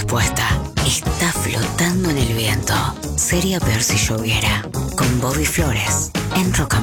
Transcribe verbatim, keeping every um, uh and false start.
respuesta está flotando en el viento. Sería peor si lloviera. Con Bobby Flores en Rock and